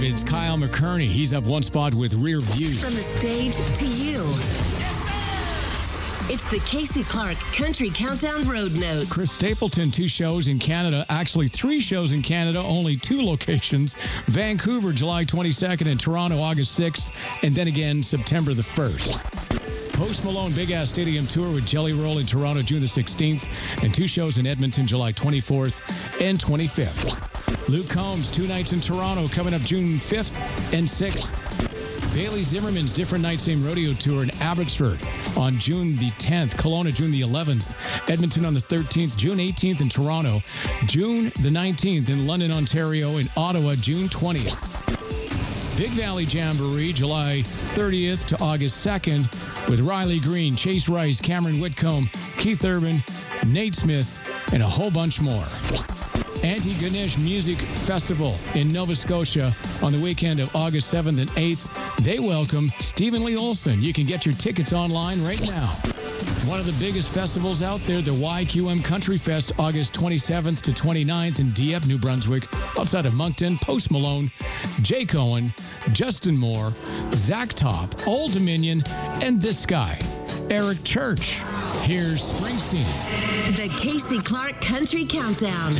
it's Kyle McCurney. He's up one spot with Rear View. From the stage to you. It's the Casey Clark Country Countdown Road Notes. Chris Stapleton, 2 shows in Canada. Actually, 3 shows in Canada, only 2 locations. Vancouver, July 22nd, and Toronto, August 6th, and then again, September the 1st. Post Malone Big Ass Stadium Tour with Jelly Roll in Toronto, June the 16th, and 2 shows in Edmonton, July 24th and 25th. Luke Combs, 2 nights in Toronto, coming up June 5th and 6th. Bailey Zimmerman's Different Night Same Rodeo Tour in Abbotsford on June the 10th, Kelowna June the 11th, Edmonton on the 13th, June 18th in Toronto, June the 19th in London, Ontario, and Ottawa, June 20th. Big Valley Jamboree, July 30th to August 2nd, with Riley Green, Chase Rice, Cameron Whitcomb, Keith Urban, Nate Smith, and a whole bunch more. Anti-Ganesh Music Festival in Nova Scotia on the weekend of August 7th and 8th. They welcome Stephen Lee Olson. You can get your tickets online right now. One of the biggest festivals out there, the YQM Country Fest, August 27th to 29th in Dieppe, New Brunswick, outside of Moncton. Post Malone, Jay Cohen, Justin Moore, Zach Top, Old Dominion, and this guy, Eric Church. Here's Springsteen. The Casey Clark Country Countdown.